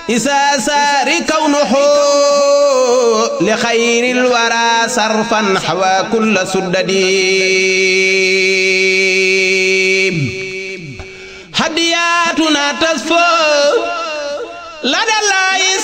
إسا سار كونه لخير الورى صرفا حوى كل سدد هدياتنا تصفو لدى الله